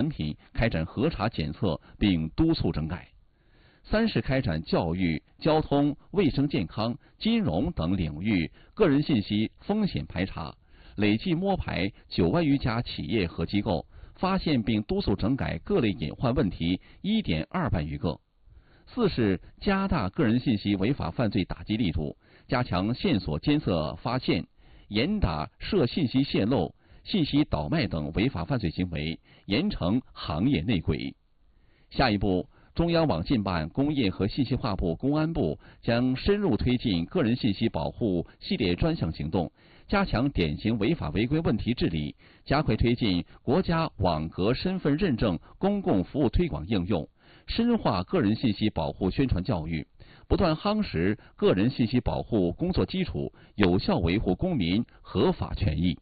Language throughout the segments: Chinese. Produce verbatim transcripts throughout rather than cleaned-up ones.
品开展核查检测并督促整改。三是开展教育、交通、卫生健康、金融等领域个人信息风险排查，累计摸排九万余家企业和机构，发现并督促整改各类隐患问题一点二万余个。四是加大个人信息违法犯罪打击力度，加强线索监测发现，严打涉信息泄露、信息倒卖等违法犯罪行为，严惩行业内鬼。下一步，中央网信办、工业和信息化部、公安部将深入推进个人信息保护系列专项行动，加强典型违法违规问题治理，加快推进国家网格身份认证公共服务推广应用，深化个人信息保护宣传教育，不断夯实个人信息保护工作基础，有效维护公民合法权益。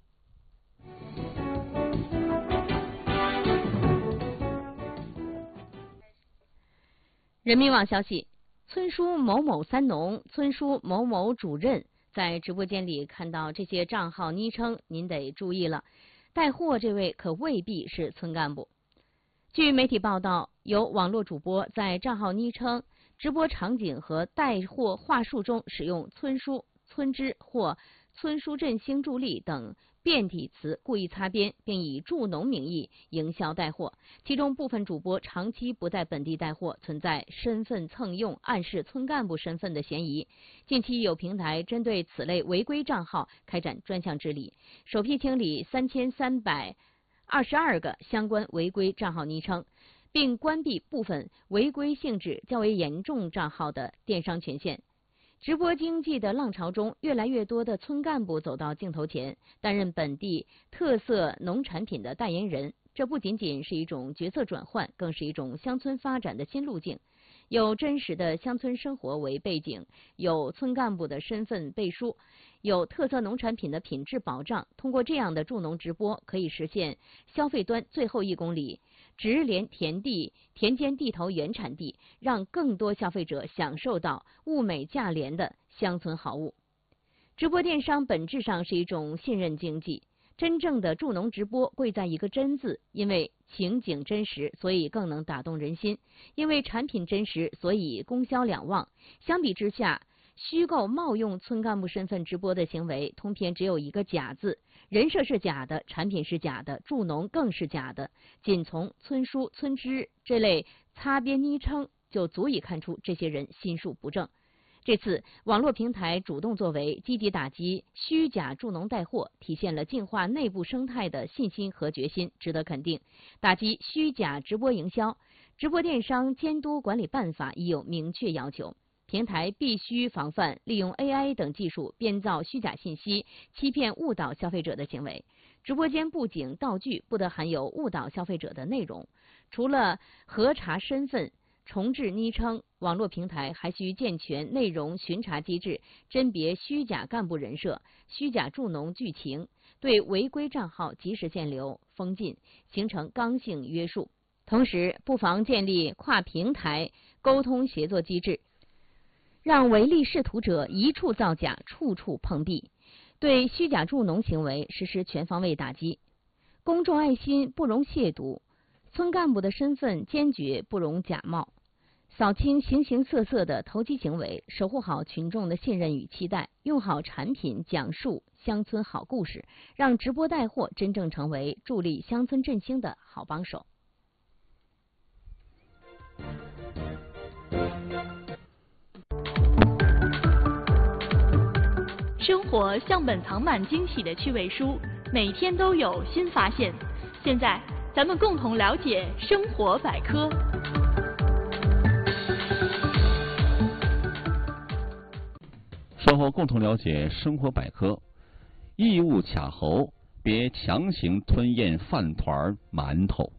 人民网消息，村书某某三农、村书某某主任在直播间里看到这些账号昵称，您得注意了，带货这位可未必是村干部。据媒体报道，有网络主播在账号昵称、直播场景和带货话术中使用村书、村支或村书振兴助力等变体词故意擦边，并以助农名义营销带货。其中部分主播长期不在本地带货，存在身份蹭用、暗示村干部身份的嫌疑。近期有平台针对此类违规账号开展专项治理，首批清理三千三百二十二个相关违规账号昵称，并关闭部分违规性质较为严重账号的电商权限。直播经济的浪潮中，越来越多的村干部走到镜头前，担任本地特色农产品的代言人。这不仅仅是一种角色转换，更是一种乡村发展的新路径。有真实的乡村生活为背景，有村干部的身份背书，有特色农产品的品质保障。通过这样的助农直播，可以实现消费端最后一公里直连田地、田间地头原产地，让更多消费者享受到物美价廉的乡村好物。直播电商本质上是一种信任经济。真正的助农直播贵在一个真字，因为情景真实，所以更能打动人心；因为产品真实，所以供销两旺。相比之下，虚构冒用村干部身份直播的行为，通篇只有一个假字，人设是假的，产品是假的，助农更是假的。仅从村书、村支这类擦边昵称，就足以看出这些人心术不正。这次网络平台主动作为，积极打击虚假助农带货，体现了净化内部生态的信心和决心，值得肯定。打击虚假直播营销，直播电商监督管理办法已有明确要求，平台必须防范利用 A I 等技术编造虚假信息，欺骗误导消费者的行为。直播间布景道具不得含有误导消费者的内容。除了核查身份、重置昵称，网络平台还需健全内容巡查机制，甄别虚假干部人设、虚假助农剧情，对违规账号及时限流、封禁，形成刚性约束。同时，不妨建立跨平台沟通协作机制，让唯利是图者一处造假，处处碰壁，对虚假助农行为实施全方位打击。公众爱心不容亵渎，村干部的身份坚决不容假冒。扫清形形色色的投机行为，守护好群众的信任与期待，用好产品，讲述乡村好故事，让直播带货真正成为助力乡村振兴的好帮手。 生活像本藏满惊喜的趣味书，每天都有新发现。现在，咱们共同了解生活百科。 稍后共同了解生活百科。异物卡喉，别强行吞咽饭团、馒头。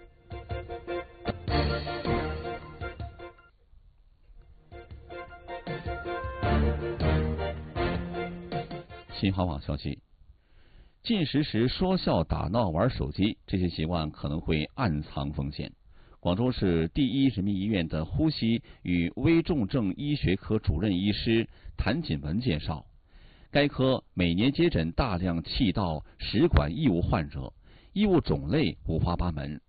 新华网消息，进食时说笑、打闹、玩手机，这些习惯可能会暗藏风险。广州市第一人民医院的呼吸与危重症医学科主任医师谭锦文介绍，该科每年接诊大量气道、食管异物患者，异物种类五花八门，